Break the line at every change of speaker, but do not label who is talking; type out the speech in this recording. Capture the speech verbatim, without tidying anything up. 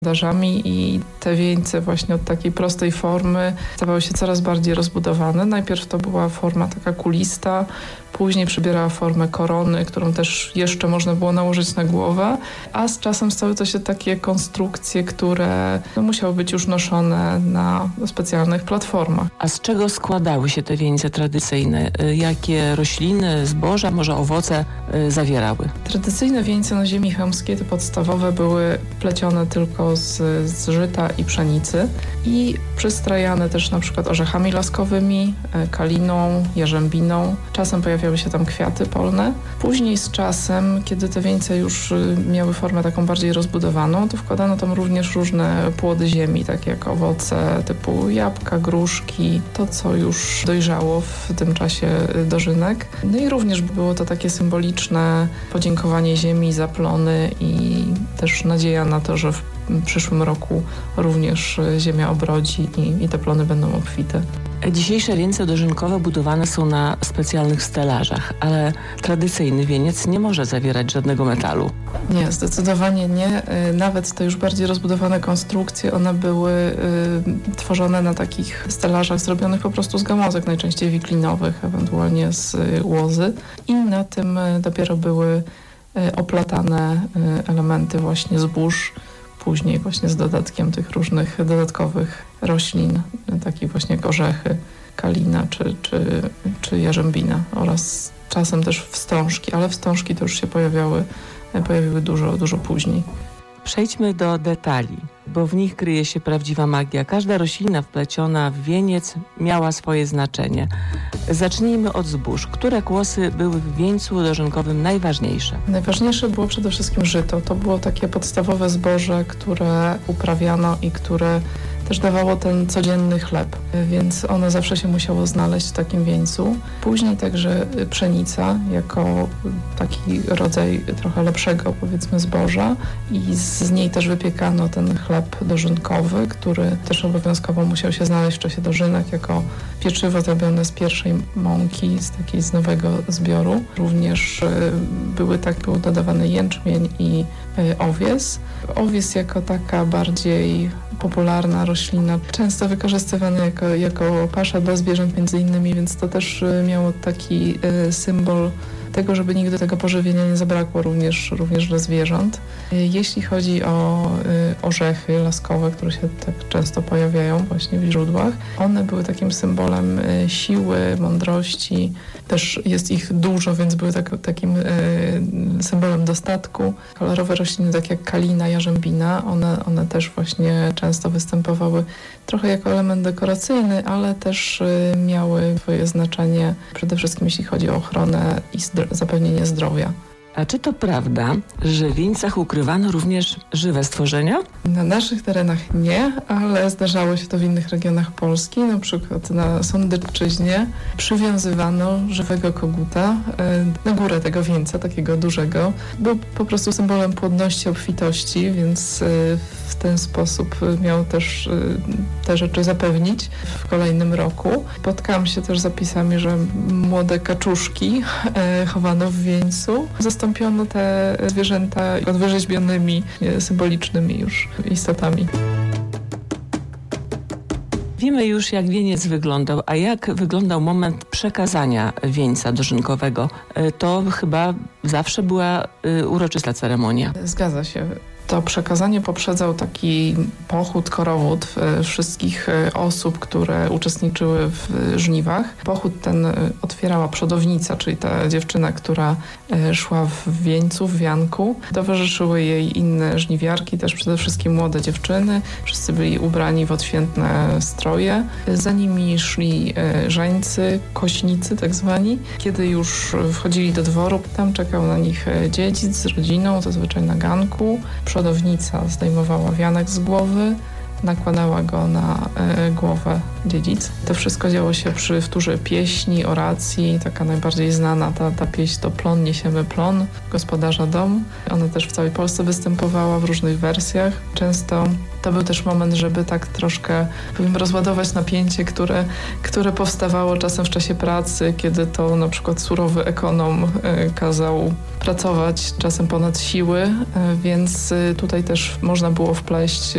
darzami i te wieńce właśnie od takiej prostej formy stawały się coraz bardziej rozbudowane. Najpierw to była forma taka kulista, później przybierała formę korony, którą też jeszcze można było nałożyć na głowę, a z czasem stały to się takie konstrukcje, które no, musiały być już noszone na specjalnych platformach.
A z czego składały się te wieńce tradycyjne? Jakie rośliny, zboża, może owoce y, zawierały?
Tradycyjne wieńce na ziemi chełmskiej, te podstawowe, były plecione tylko z, z żyta i pszenicy i przystrajane też na przykład orzechami laskowymi, kaliną, jarzębiną. Czasem pojawiały się tam kwiaty polne. Później z czasem, kiedy te wieńce już miały formę taką bardziej rozbudowaną, to wkładano tam również różne płody ziemi, takie jak owoce typu jabłka, gruszki, to co już dojrzało w tym czasie dożynek. No i również było to takie symboliczne podziękowanie ziemi za plony i też nadzieja na to, że w przyszłym roku również ziemia obrodzi i, i te plony będą obfite.
Dzisiejsze wieńce dożynkowe budowane są na specjalnych stelażach, ale tradycyjny wieniec nie może zawierać żadnego metalu.
Nie, zdecydowanie nie. Nawet te już bardziej rozbudowane konstrukcje, one były y, tworzone na takich stelażach zrobionych po prostu z gałązek, najczęściej wiklinowych, ewentualnie z y, łozy. I na tym y, dopiero były y, oplatane y, elementy właśnie zbóż, później właśnie z dodatkiem tych różnych dodatkowych roślin, takich właśnie jak orzechy, kalina czy, czy, czy jarzębina oraz czasem też wstążki, ale wstążki to już się pojawiały, pojawiły dużo, dużo później.
Przejdźmy do detali, bo w nich kryje się prawdziwa magia. Każda roślina wpleciona w wieniec miała swoje znaczenie. Zacznijmy od zbóż. Które kłosy były w wieńcu dożynkowym najważniejsze?
Najważniejsze było przede wszystkim żyto. To było takie podstawowe zboże, które uprawiano i które też dawało ten codzienny chleb, więc ono zawsze się musiało znaleźć w takim wieńcu. Później także pszenica jako taki rodzaj trochę lepszego, powiedzmy, zboża i z niej też wypiekano ten chleb dożynkowy, który też obowiązkowo musiał się znaleźć w czasie dożynek jako pieczywo zrobione z pierwszej mąki, z takiej z nowego zbioru. Również były tak, był dodawany jęczmień i owies. Owies jako taka bardziej popularna roślina, często wykorzystywana jako, jako pasza dla zwierząt między innymi, więc to też miało taki y, symbol tego, żeby nigdy tego pożywienia nie zabrakło również, również dla zwierząt. Jeśli chodzi o y, orzechy laskowe, które się tak często pojawiają właśnie w źródłach, one były takim symbolem y, siły, mądrości. Też jest ich dużo, więc były tak, takim y, symbolem dostatku. Kolorowe rośliny, takie jak kalina, jarzębina, one, one też właśnie często występowały trochę jako element dekoracyjny, ale też y, miały swoje znaczenie przede wszystkim jeśli chodzi o ochronę i zdro- zapewnienie zdrowia.
A czy to prawda, że w wieńcach ukrywano również żywe stworzenia?
Na naszych terenach nie, ale zdarzało się to w innych regionach Polski. Na przykład na Sądecczyźnie przywiązywano żywego koguta na górę tego wieńca, takiego dużego. Był po prostu symbolem płodności, obfitości, więc w ten sposób miał też te rzeczy zapewnić w kolejnym roku. Spotkałam się też z zapisami, że młode kaczuszki chowano w wieńcu. Zastąpiono te zwierzęta odwyrzeźbionymi, symbolicznymi już istotami.
Wiemy już, jak wieniec wyglądał, a jak wyglądał moment przekazania wieńca dożynkowego? To chyba zawsze była uroczysta ceremonia.
Zgadza się. To przekazanie poprzedzał taki pochód, korowód wszystkich osób, które uczestniczyły w żniwach. Pochód ten otwierała przodownica, czyli ta dziewczyna, która szła w wieńcu, w wianku. Towarzyszyły jej inne żniwiarki, też przede wszystkim młode dziewczyny. Wszyscy byli ubrani w odświętne stroje. Za nimi szli żeńcy, kośnicy tak zwani. Kiedy już wchodzili do dworu, tam czekał na nich dziedzic z rodziną, zazwyczaj na ganku. Przodownica zdejmowała wianek z głowy, nakładała go na y, głowę dziedzic. To wszystko działo się przy wtórze pieśni, oracji. Taka najbardziej znana ta, ta pieśń to Plon niesiemy plon, gospodarza domu. Ona też w całej Polsce występowała w różnych wersjach. Często to był też moment, żeby tak troszkę, powiem, rozładować napięcie, które, które powstawało czasem w czasie pracy, kiedy to na przykład surowy ekonom y, kazał pracować czasem ponad siły, y, więc y, tutaj też można było wpleść